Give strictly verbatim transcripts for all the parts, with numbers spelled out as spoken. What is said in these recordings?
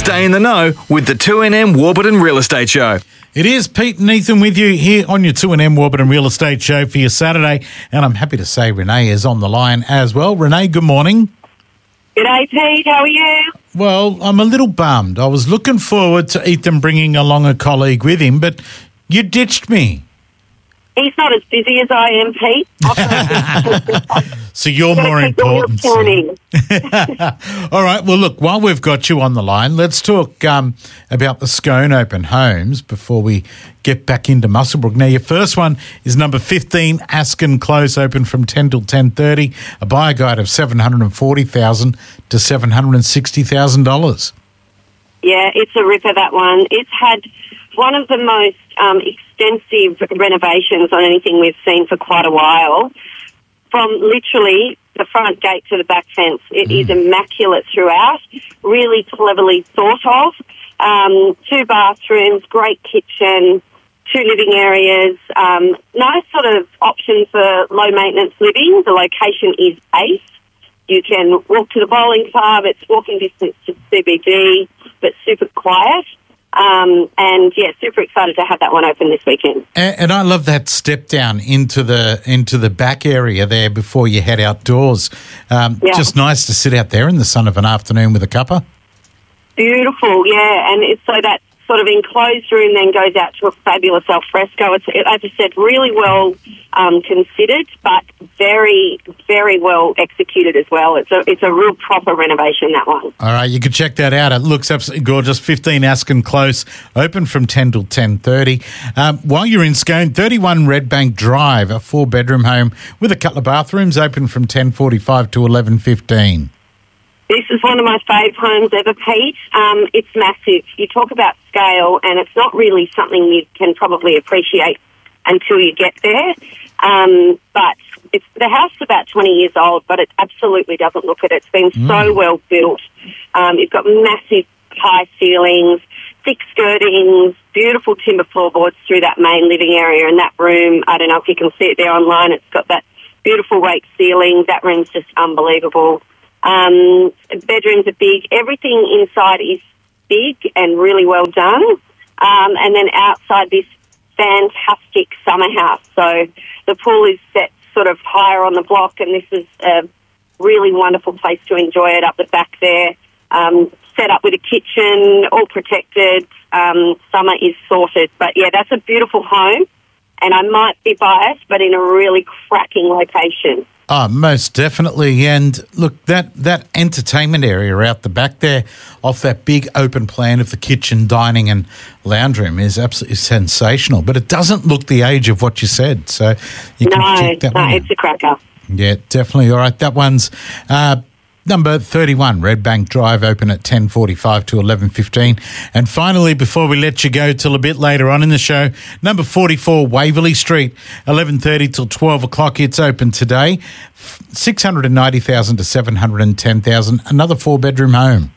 Stay in the know with the two N M Warburton Real Estate Show. It is Pete and Ethan with you here on your two N M Warburton Real Estate Show for your Saturday. And I'm happy to say Renee is on the line as well. Renee, good morning. G'day, Pete. How are you? Well, I'm a little bummed. I was looking forward to Ethan bringing along a colleague with him, but you ditched me. He's not as busy as I am, Pete. So you're more important. So. All right. Well, look, while we've got you on the line, let's talk um, about the Scone Open Homes before we get back into Muswellbrook. Now, your first one is number fifteen, Askin Close, open from ten till ten thirty, a buyer guide of seven hundred forty thousand dollars to seven hundred sixty thousand dollars. Yeah, it's a ripper, that one. It's had one of the most um, extensive renovations on anything we've seen for quite a while. From literally the front gate to the back fence, it mm. is immaculate throughout, really cleverly thought of. Um, two bathrooms, great kitchen, two living areas, um, nice sort of option for low-maintenance living. The location is ace. You can walk to the bowling club. It's walking distance to C B D, but super quiet. Um, and yeah, super excited to have that one open this weekend. And, and I love that step down into the into the back area there before you head outdoors. Um, yeah. Just nice to sit out there in the sun of an afternoon with a cuppa. Beautiful, yeah, and it's so that sort of enclosed room then goes out to a fabulous alfresco. It's, as I said, really well um, considered, but very, very well executed as well. It's a it's a real proper renovation, that one. All right, you can check that out. It looks absolutely gorgeous. fifteen Askin Close, open from ten till ten thirty. Um, while you're in Scone, thirty-one Redbank Drive, a four-bedroom home with a couple of bathrooms, open from ten forty-five to eleven fifteen. This is one of my fave homes ever, Pete. Um, it's massive. You talk about scale, and it's not really something you can probably appreciate until you get there. Um, but it's, the house is about twenty years old, but it absolutely doesn't look it. It's been mm. so well built. Um, you've got massive high ceilings, thick skirtings, beautiful timber floorboards through that main living area. And that room, I don't know if you can see it there online, it's got that beautiful rake ceiling. That room's just unbelievable. Um, bedrooms are big. Everything inside is big and really well done. Um, and then outside this fantastic summer house. So the pool is set sort of higher on the block, and this is a really wonderful place to enjoy it up the back there. Um, set up with a kitchen, all protected. Um, summer is sorted. But yeah, that's a beautiful home. And I might be biased, but in a really cracking location. Oh, most definitely. And look, that, that entertainment area out the back there off that big open plan of the kitchen, dining and lounge room is absolutely sensational. But it doesn't look the age of what you said. So you can no, check that no, one out. It's a cracker. Yeah, definitely. All right, that one's uh, number thirty-one, Redbank Drive, open at ten forty-five to eleven fifteen. And finally, before we let you go till a bit later on in the show, number forty-four, Waverley Street, eleven thirty till twelve o'clock. It's open today. six hundred ninety thousand dollars to seven hundred ten thousand dollars, another four-bedroom home.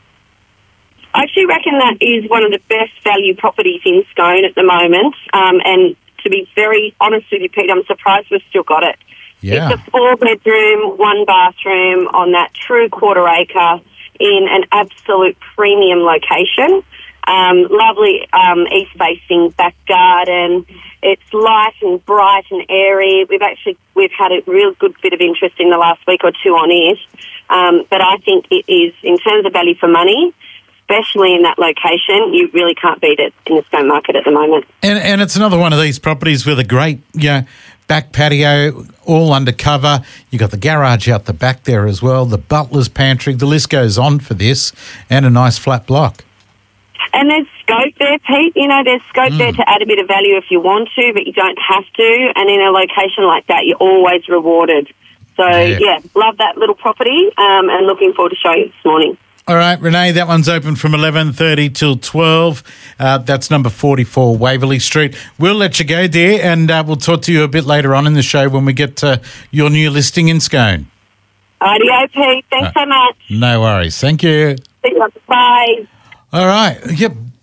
I actually reckon that is one of the best value properties in Scone at the moment. Um, and to be very honest with you, Pete, I'm surprised we've still got it. Yeah. It's a four-bedroom, one-bathroom on that true quarter acre in an absolute premium location. Um, lovely um, east-facing back garden. It's light and bright and airy. We've actually we've had a real good bit of interest in the last week or two on it. Um, but I think it is, in terms of value for money, especially in that location, you really can't beat it in the Scone market at the moment. And, and it's another one of these properties with a great, you know, back patio, all undercover. You got the garage out the back there as well, the butler's pantry. The list goes on for this, and a nice flat block. And there's scope there, Pete. You know, there's scope mm. there to add a bit of value if you want to, but you don't have to. And in a location like that, you're always rewarded. So, yeah, yeah love that little property um, and looking forward to showing it this morning. All right, Renee, that one's open from eleven thirty till twelve. Uh, that's number forty-four, Waverley Street. We'll let you go, dear, and uh, we'll talk to you a bit later on in the show when we get to your new listing in Scone. Rightio, Pete. Thanks uh, so much. No worries. Thank you. Bye. All right. Yep.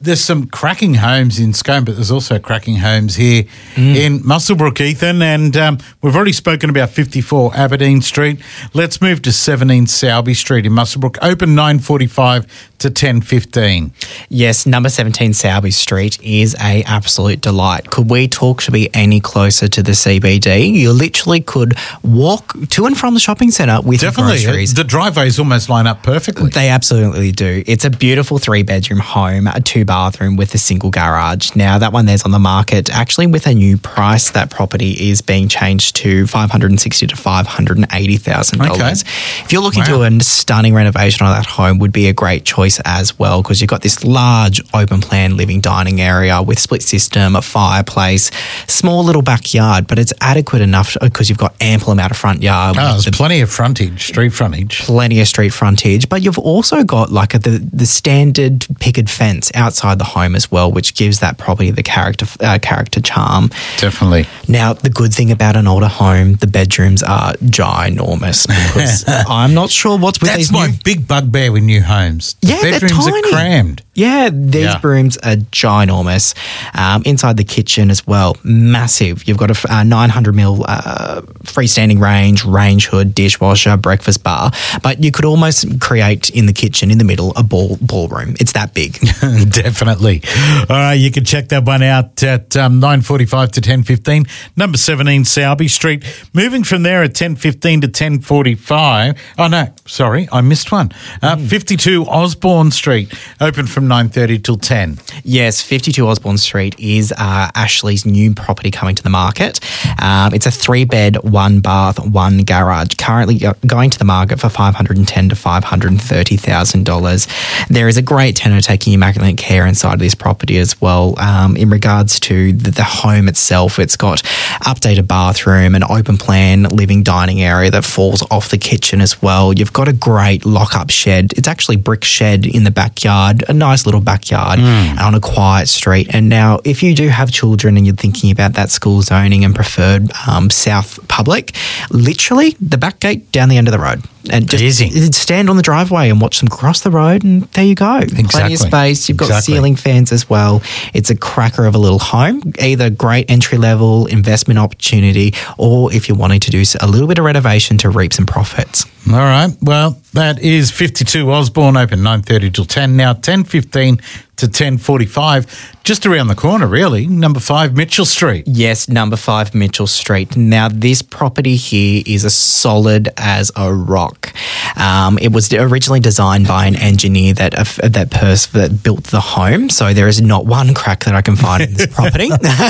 there's some cracking homes in Scone, but there's also cracking homes here mm. in Muswellbrook, Ethan. And um, we've already spoken about fifty-four Aberdeen Street. Let's move to seventeen Sowerby Street in Muswellbrook. Open nine forty-five to ten fifteen. Yes, number seventeen Sowerby Street is a absolute delight. Could we talk to be any closer to the C B D? You literally could walk to and from the shopping centre with Definitely. your groceries. The driveways almost line up perfectly. They absolutely do. It's a beautiful three-bedroom home, a two-bathroom with a single garage. Now, that one there's on the market actually with a new price. That property is being changed to five hundred sixty thousand to five hundred eighty thousand dollars. Okay. If you're looking wow. to a stunning renovation on that home, would be a great choice as well, because you've got this large open plan living dining area with split system, a fireplace, small little backyard, but it's adequate enough because you've got ample amount of front yard. Oh, there's the, plenty of frontage, street frontage. Plenty of street frontage, but you've also got like a, the, the standard picket fence outside the home as well, which gives that property the character uh, character charm. Definitely. Now, the good thing about an older home, the bedrooms are ginormous, because I'm not sure what's with That's these my new... big bugbear with new homes. The Yeah, they're bedrooms tiny. are crammed. Yeah, these Yeah. rooms are ginormous. Um, inside the kitchen as well, massive. You've got a uh, nine hundred mil uh, freestanding range, range hood, dishwasher, breakfast bar. But you could almost create in the kitchen, in the middle, a ball ballroom. It's that big. Definitely. All right, you can check that one out at um, nine forty-five to ten fifteen, number seventeen Sowerby Street. Moving from there at ten fifteen to ten forty-five. Oh, no, sorry, I missed one. Uh, mm. fifty-two Osborne Street, open from nine thirty till ten. Yes, fifty-two Osborne Street is uh, Ashley's new property coming to the market. Um, it's a three-bed, one-bath, one garage, currently go- going to the market for five hundred ten thousand dollars to five hundred thirty thousand dollars. There is a great tenant taking immaculate care inside of this property as well. Um, in regards to the, the home itself, it's got updated bathroom, an open plan living dining area that falls off the kitchen as well. You've got a great lock-up shed. It's actually brick shed in the backyard, a nice little backyard mm. on a quiet street. And now, if you do have children and you're thinking about that school zoning and preferred um, South Public, literally the back gate down the end of the road. And just Easy. stand on the driveway and watch them cross the road, and there you go. Exactly. Plenty of space. You've got Exactly. ceiling fans as well. It's a cracker of a little home, either great entry-level investment opportunity, or if you're wanting to do a little bit of renovation to reap some profits. All right. Well, that is fifty-two Osborne, open nine thirty till ten. Now ten fifteen to ten forty-five, just around the corner, really. Number five Mitchell Street. Yes, number five Mitchell Street. Now, this property here is as solid as a rock. Um, it was originally designed by an engineer that uh, that person that built the home, so there is not one crack that I can find in this property.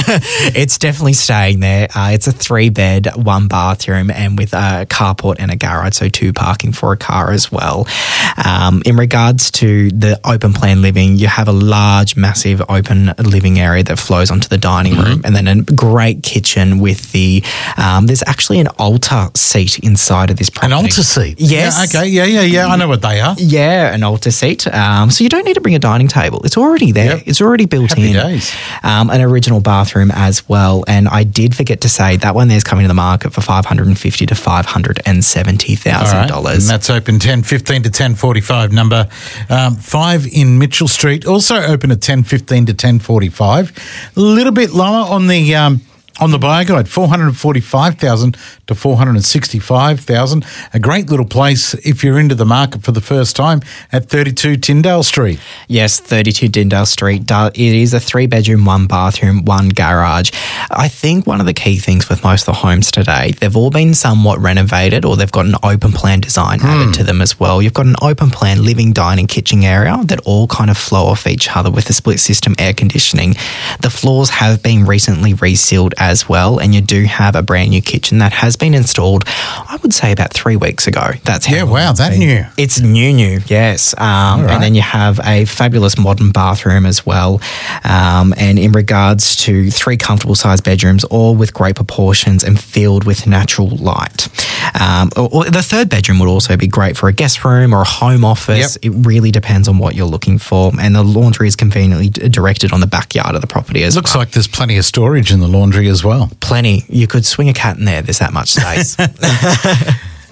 It's definitely staying there. Uh, it's a three-bed, one bathroom, and with a carport and a garage, so two parking for a car as well. Um, in regards to the open plan living, you have a large, massive open living area that flows onto the dining room, mm-hmm. and then a great kitchen with the, um, there's actually an altar seat inside of this property. An altar seat? Yes. Yeah, okay, yeah, yeah, yeah. I know what they are. Yeah, an altar seat. Um, so you don't need to bring a dining table. It's already there. Yep. It's already built Happy in. days. Um, an original bathroom as well. And I did forget to say that one there's coming to the market for five hundred fifty thousand dollars to five hundred seventy thousand dollars. Right. And that's open ten fifteen to ten forty-five, number um, five in Mitchell Street. Also open at ten fifteen to ten forty-five. A little bit lower on the um, on the buyer guide, four hundred forty-five thousand dollars to four hundred sixty-five thousand dollars. A great little place if you're into the market for the first time at thirty-two Tyndale Street. Yes, thirty-two Tyndale Street. It is a three-bedroom, one bathroom, one garage. I think one of the key things with most of the homes today, they've all been somewhat renovated, or they've got an open plan design mm. added to them as well. You've got an open plan living, dining, kitchen area that all kind of flow off each other with a split system air conditioning. The floors have been recently resealed as well, and you do have a brand new kitchen that has been installed, I would say, about three weeks ago. That's how Yeah, wow, that been. new. It's new, new, yes. Um, right. And then you have a fabulous modern bathroom as well. Um, and in regards to three comfortable sized bedrooms, all with great proportions and filled with natural light. Um, or, or the third bedroom would also be great for a guest room or a home office. Yep. It really depends on what you're looking for. And the laundry is conveniently d- directed on the backyard of the property as Looks well. like there's plenty of storage in the laundry as well. Plenty. You could swing a cat in there. There's that much space.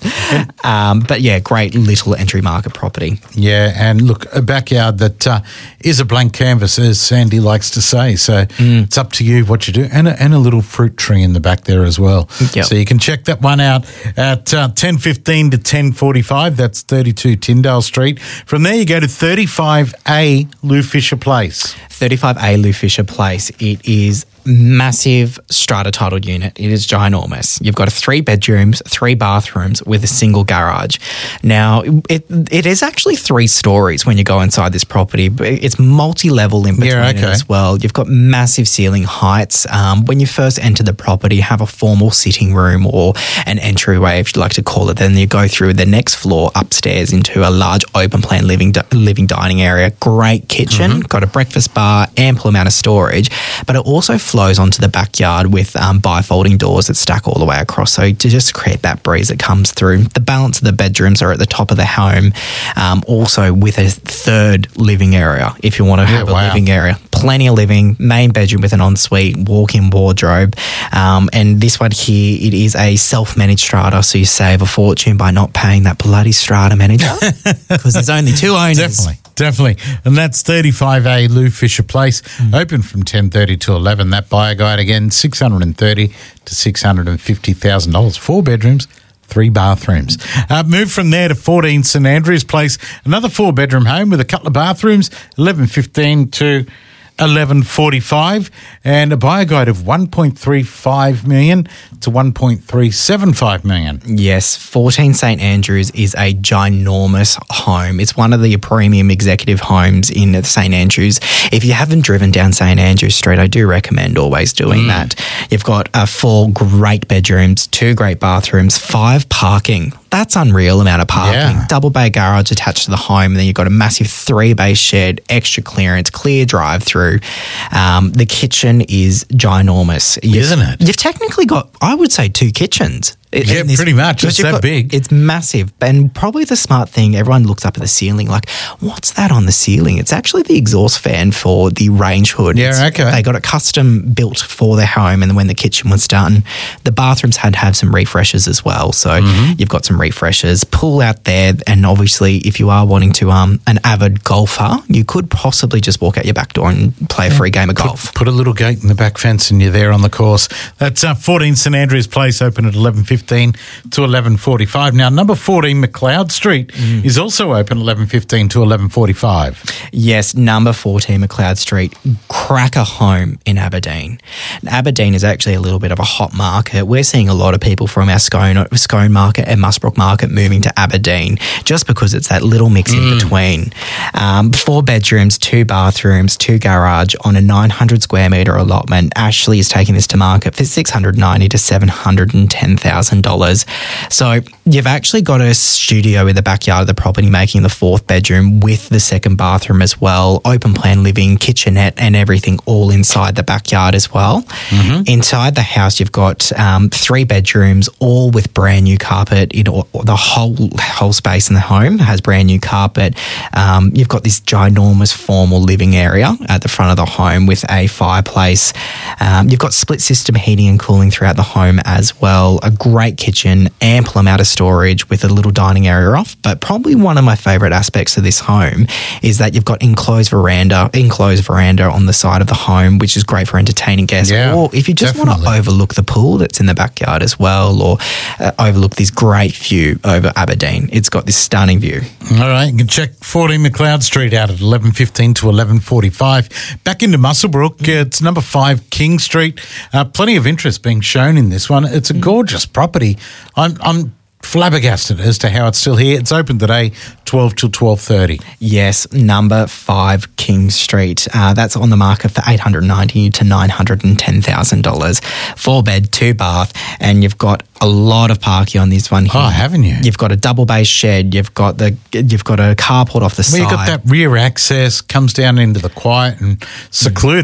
um, but yeah, great little entry market property. Yeah, and look, a backyard that uh, is a blank canvas, as Sandy likes to say. So mm. it's up to you what you do, and a, and a little fruit tree in the back there as well. Yep. So you can check that one out at uh, ten fifteen to ten forty-five. That's thirty-two Tyndale Street. From there, you go to thirty-five A Lou Fisher Place. thirty-five A Lou Fisher Place. It is massive strata titled unit. It is ginormous. You've got three bedrooms, three bathrooms with a single garage. Now, it it is actually three stories when you go inside this property, but it's multi-level in between yeah, okay. it as well. You've got massive ceiling heights. Um, when you first enter the property, have a formal sitting room or an entryway, if you like to call it. Then you go through the next floor upstairs into a large open plan living living dining area. Great kitchen, mm-hmm. got a breakfast bar, ample amount of storage, but it also flows onto the backyard with um, bifolding doors that stack all the way across. So to just create that breeze that comes through. The balance of the bedrooms are at the top of the home, um, also with a third living area if you want to have yeah, wow. a living area. Plenty of living, main bedroom with an ensuite, walk-in wardrobe. Um, and this one here, it is a self-managed strata, so you save a fortune by not paying that bloody strata manager because there's only two owners. Definitely. Definitely. And that's thirty-five A Lou Fisher Place, mm. open from ten thirty to eleven. That buyer guide again, six hundred thirty thousand to six hundred fifty thousand dollars. Four bedrooms, three bathrooms. Uh, move from there to fourteen St Andrews Place, another four-bedroom home with a couple of bathrooms, eleven fifteen to eleven forty-five, and a buyer guide of one point three five million to one point three seven five million. Yes, fourteen St Andrews is a ginormous home. It's one of the premium executive homes in St Andrews. If you haven't driven down St Andrews Street, I do recommend always doing mm. that. You've got uh, four great bedrooms, two great bathrooms, five parking. That's unreal amount of parking. Yeah. Double bay garage attached to the home, and then you've got a massive three bay shed, extra clearance, clear drive through. Um, the kitchen is ginormous, you've, isn't it? You've technically got, I would say, two kitchens. Yeah, this, pretty much. It's that got, big. It's massive. And probably the smart thing, everyone looks up at the ceiling like, what's that on the ceiling? It's actually the exhaust fan for the range hood. Yeah, it's, okay. They got it custom built for their home, and then when the kitchen was done, the bathrooms had to have some refreshes as well. So mm-hmm. you've got some refreshes. Pool out there, and obviously if you are wanting to, um, an avid golfer, you could possibly just walk out your back door and play a free game of put, golf. Put a little gate in the back fence and you're there on the course. That's uh, fourteen St Andrews Place, open at eleven fifteen to eleven forty-five. Now, number fourteen McLeod Street mm. is also open eleven fifteen to eleven forty-five. Yes, number fourteen McLeod Street, cracker home in Aberdeen. Aberdeen is actually a little bit of a hot market. We're seeing a lot of people from our Scone, Scone market and Musbrook market moving to Aberdeen just because it's that little mix mm. in between. Um, four bedrooms, two bathrooms, two garage on a nine hundred square metre allotment. Ashley is taking this to market for six hundred ninety thousand to seven hundred ten thousand dollars. So you've actually got a studio in the backyard of the property, making the fourth bedroom with the second bathroom as well. Open plan living, kitchenette and everything all inside the backyard as well. Mm-hmm. Inside the house, you've got um, three bedrooms, all with brand new carpet. In all, the whole whole space in the home has brand new carpet. Um, you've got this ginormous formal living area at the front of the home with a fireplace. Um, you've got split system heating and cooling throughout the home as well. A great kitchen, ample amount of storage with a little dining area off. But probably one of my favourite aspects of this home is that you've got enclosed veranda, enclosed veranda on the side of the home, which is great for entertaining guests. Yeah, or if you just definitely. want to overlook the pool that's in the backyard as well, or uh, overlook this great view over Aberdeen. It's got this stunning view. All right, you can check fourteen McLeod Street out at eleven fifteen to eleven forty-five. Back into Muswellbrook, mm. it's number five King Street. Uh, plenty of interest being shown in this one. It's a mm. gorgeous property. I'm, I'm flabbergasted as to how it's still here. It's open today, twelve till twelve thirty. Yes, number five King Street. Uh, that's on the market for eight hundred ninety thousand to nine hundred ten thousand dollars. Four bed, two bath, and you've got a lot of parking on this one here. Oh, haven't you? You've got a double bay shed. You've got the you've got a carport off the well, side. You've got that rear access, comes down into the quiet and secluded. Mm.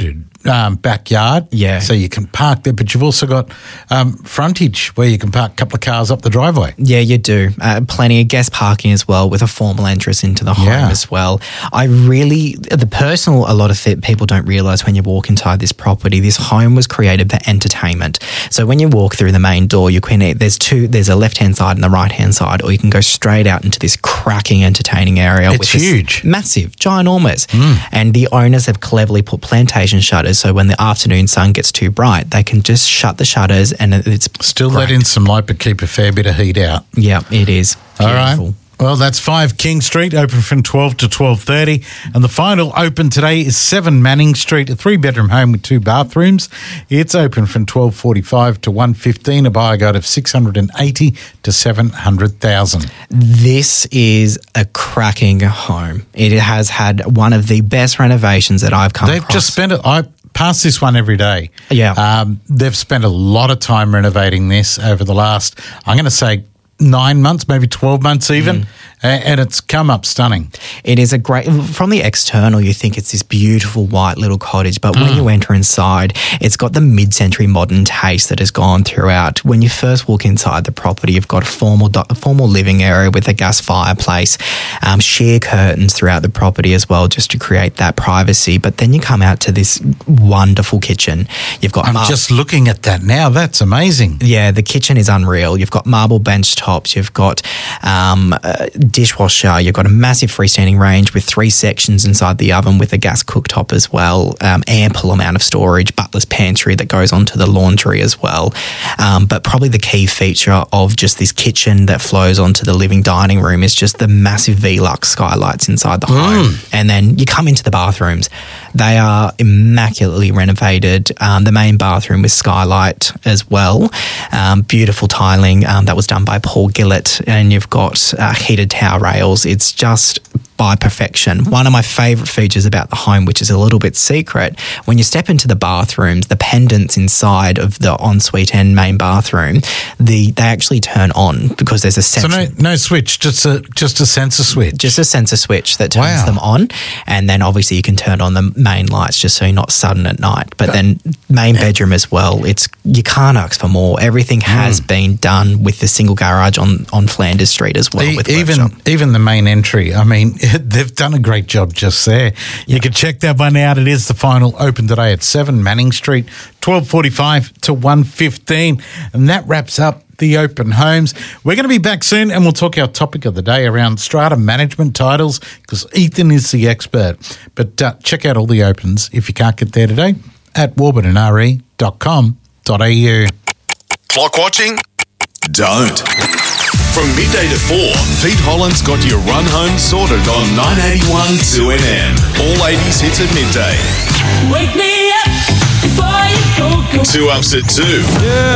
um, backyard. Yeah. So you can park there, but you've also got um, frontage where you can park a couple of cars up the driveway. Yeah, you do. Uh, plenty of guest parking as well with a formal entrance into the home Yeah. as well. I really, the personal, a lot of th- people don't realise when you walk inside this property, this home was created for entertainment. So when you walk through the main door, you can, there's two, there's a left-hand side and a right-hand side, or you can go straight out into this cracking entertaining area. It's with this huge. Massive, ginormous. And the owners have cleverly put plantation shutters, so when the afternoon sun gets too bright, they can just shut the shutters and it's Still great. let in some light, but keep a fair bit of heat out. Yeah, it is. All right. Beautiful. Well, that's five King Street, open from twelve to twelve thirty. And the final open today is seven Manning Street, a three-bedroom home with two bathrooms. It's open from twelve forty-five to one fifteen, a buyer guide of six hundred eighty to seven hundred thousand. This is a cracking home. It has had one of the best renovations that I've come They've across. just spent it. I pass this one every day. Yeah. Um, they've spent a lot of time renovating this over the last, I'm going to say, nine months, maybe twelve months even, Mm. a- and it's come up stunning. It is a great, from the external, you think it's this beautiful white little cottage, but Mm. when you enter inside, it's got the mid-century modern taste that has gone throughout. When you first walk inside the property, you've got a formal, a formal living area with a gas fireplace, um, sheer curtains throughout the property as well, just to create that privacy. But then you come out to this wonderful kitchen. You've got I'm mar- just looking at that now. That's amazing. Yeah, the kitchen is unreal. You've got marble bench tops. You've got um, a dishwasher. You've got a massive freestanding range with three sections inside the oven with a gas cooktop as well. Um, ample amount of storage, butler's pantry that goes onto the laundry as well. Um, but probably the key feature of just this kitchen that flows onto the living dining room is just the massive V-Lux skylights inside the home. And then you come into the bathrooms. They are immaculately renovated. Um, the main bathroom with skylight as well. Um, beautiful tiling um, that was done by Paul Gillett. And you've got uh, heated towel rails. It's just by perfection. One of my favourite features about the home, which is a little bit secret, when you step into the bathrooms, the pendants inside of the ensuite and main bathroom, the they actually turn on because there's a So sensor. no, no switch, just a just a sensor switch. Just a sensor switch that turns Wow. them on, and then obviously you can turn on the main lights just so you're not sudden at night. But then main bedroom as well. It's you can't ask for more. Everything has been done with the single garage on, on Flanders Street as well. E- with even workshop. even the main entry. I mean, they've done a great job just there. You can check that one out. It is the final open today at seven Manning Street, twelve forty-five to one fifteen, and that wraps up the open homes. We're going to be back soon, and we'll talk our topic of the day around strata management titles because Ethan is the expert. But uh, check out all the opens if you can't get there today at warburton r e dot com dot a u. Clock watching? Don't. From midday to four, Pete Holland's got your run home sorted on nine eighty-one two N M. All eighties hits at midday. Wake me up before you go, go. Two ups at two. Yeah.